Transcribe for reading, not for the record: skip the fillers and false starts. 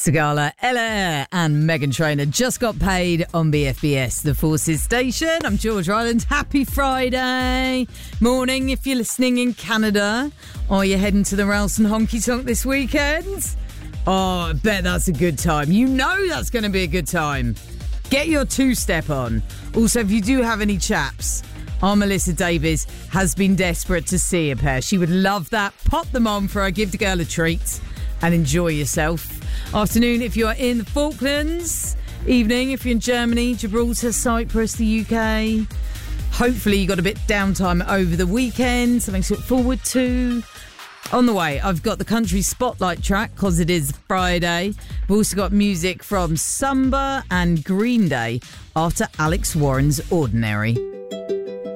Sigala, Ella and Megan Trainor just got paid on BFBS, the Forces station. I'm George Ryland. Happy Friday morning if you're listening in Canada. Or you're heading to the Ralston Honky Tonk this weekend. Oh, I bet that's a good time. You know that's going to be a good time. Get your two-step on. Also, if you do have any chaps, our Melissa Davies has been desperate to see a pair. She would love that. Pop them on for her Give the Girl a Treat and enjoy yourself. Afternoon if you're in the Falklands. Evening if you're in Germany, Gibraltar, Cyprus, the UK. Hopefully you got a bit downtime over the weekend, something to look forward to. On the way, I've got the country spotlight track because it is Friday. We've also got music from Samba and Green Day after Alex Warren's Ordinary.